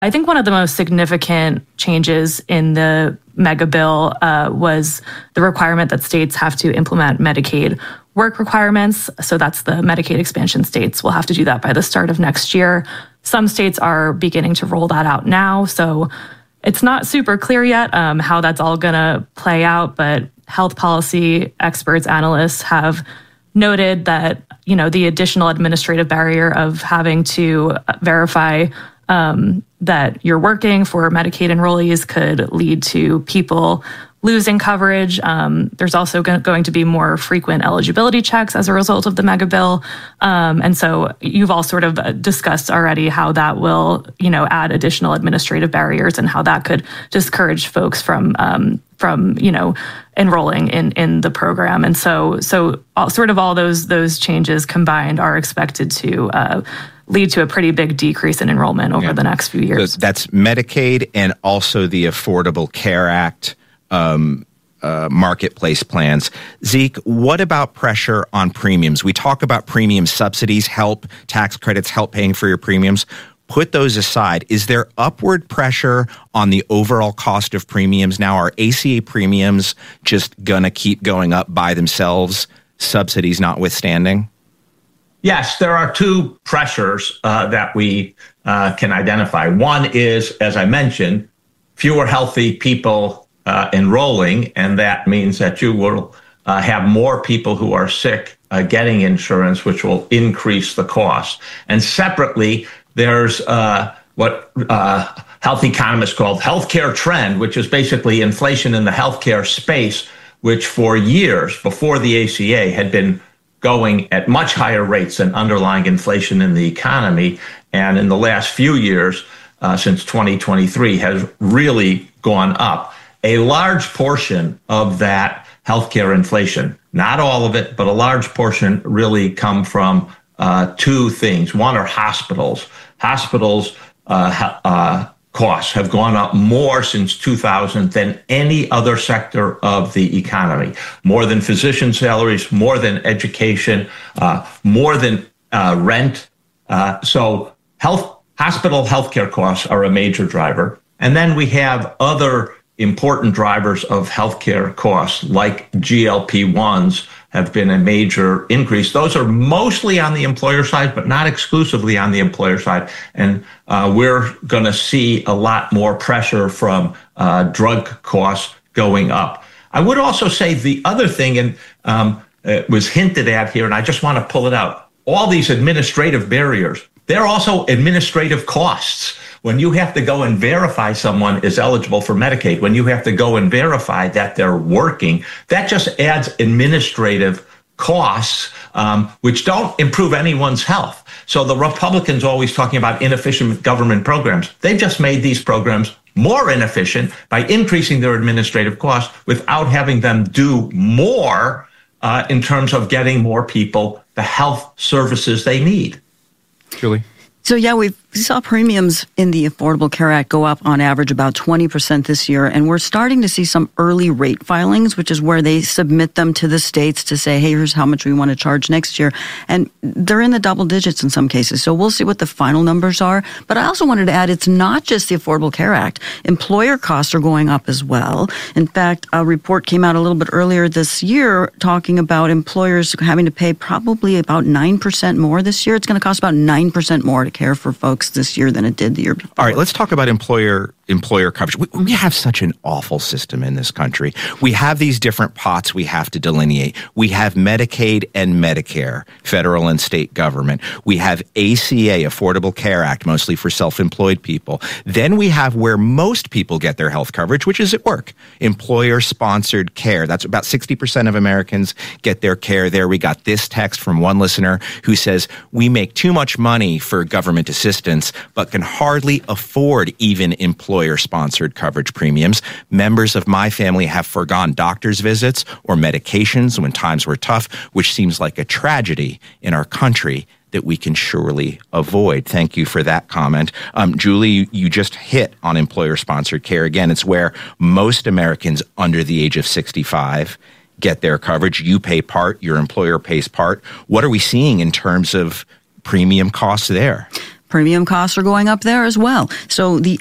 I think one of the most significant changes in the mega bill was the requirement that states have to implement Medicaid work requirements. So that's the Medicaid expansion states will have to do that by the start of next year. Some states are beginning to roll that out now. So it's not super clear yet how that's all going to play out, but health policy experts, analysts have noted that, the additional administrative barrier of having to verify that you're working for Medicaid enrollees could lead to people losing coverage. There's also going to be more frequent eligibility checks as a result of the mega bill. And so you've all sort of discussed already how that will, add additional administrative barriers and how that could discourage folks from enrolling in the program. And so all those changes combined are expected to lead to a pretty big decrease in enrollment over the next few years. So that's Medicaid and also the Affordable Care Act marketplace plans. Zeke, what about pressure on premiums? We talk about premium subsidies, tax credits help paying for your premiums. Put those aside. Is there upward pressure on the overall cost of premiums now? Are ACA premiums just going to keep going up by themselves, subsidies notwithstanding? Yes, there are two pressures that we can identify. One is, as I mentioned, fewer healthy people enrolling, and that means that you will have more people who are sick getting insurance, which will increase the cost. And separately, there's what health economists call healthcare trend, which is basically inflation in the healthcare space, which for years before the ACA had been going at much higher rates than underlying inflation in the economy. And in the last few years, since 2023, has really gone up. A large portion of that healthcare inflation, not all of it, but a large portion really come from two things. One are hospitals. Hospitals costs have gone up more since 2000 than any other sector of the economy. More than physician salaries, more than education, more than rent. So hospital healthcare costs are a major driver. And then we have other important drivers of healthcare costs, like GLP-1s have been a major increase. Those are mostly on the employer side, but not exclusively on the employer side. And we're going to see a lot more pressure from drug costs going up. I would also say the other thing, and it was hinted at here, and I just want to pull it out, all these administrative barriers, they're also administrative costs. When you have to go and verify someone is eligible for Medicaid, when you have to go and verify that they're working, that just adds administrative costs, which don't improve anyone's health. So the Republicans always talking about inefficient government programs. They've just made these programs more inefficient by increasing their administrative costs without having them do more in terms of getting more people the health services they need. Julie? So, we saw premiums in the Affordable Care Act go up on average about 20% this year, and we're starting to see some early rate filings, which is where they submit them to the states to say, hey, here's how much we want to charge next year. And they're in the double digits in some cases, so we'll see what the final numbers are. But I also wanted to add, it's not just the Affordable Care Act. Employer costs are going up as well. In fact, a report came out a little bit earlier this year talking about employers having to pay probably about 9% more this year. It's going to cost about 9% more to care for folks this year than it did the year before. All right, let's talk about employer coverage. We have such an awful system in this country. We have these different pots we have to delineate. We have Medicaid and Medicare, federal and state government. We have ACA, Affordable Care Act, mostly for self-employed people. Then we have where most people get their health coverage, which is at work. Employer-sponsored care. That's about 60% of Americans get their care there. We got this text from one listener who says, we make too much money for government assistance, but can hardly afford even employer-sponsored coverage premiums. Members of my family have forgone doctor's visits or medications when times were tough, which seems like a tragedy in our country that we can surely avoid. Thank you for that comment. Julie, you just hit on employer-sponsored care. Again, it's where most Americans under the age of 65 get their coverage. You pay part, your employer pays part. What are we seeing in terms of premium costs there? premium costs are going up there as well. So the